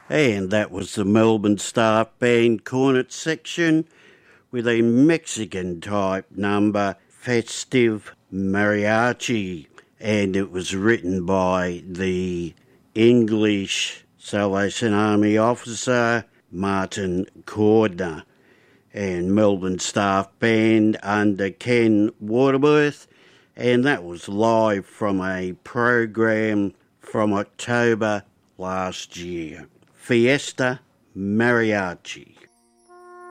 And that was the Melbourne Staff Band Cornet section with a Mexican type number, Festive Mariachi. And it was written by the English Salvation Army officer Martin Cordner, and Melbourne Staff Band under Ken Waterworth. And that was live from a program from October last year. Fiesta Mariachi.